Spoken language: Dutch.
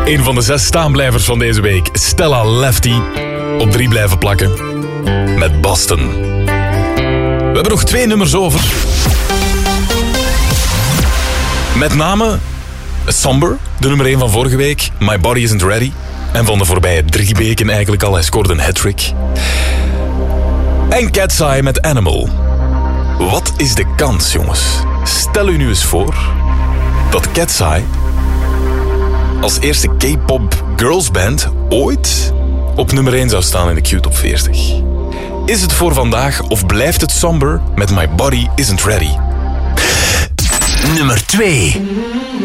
Een van de 6 staanblijvers van deze week. Stella Lefty. Op 3 blijven plakken. Met Boston. We hebben nog 2 nummers over. Met name Somber, de nummer 1 van vorige week. My Body Isn't Ready. En van de voorbije 3 weken eigenlijk al. Hij scoorde een hat-trick. En Cat's Eye met Animal. Wat is de kans, jongens? Stel u nu eens voor dat Cat's Eye als eerste K-pop girlsband ooit op nummer 1 zou staan in de Q-top 40. Is het voor vandaag of blijft het Somber met My Body Isn't Ready? Nummer 2.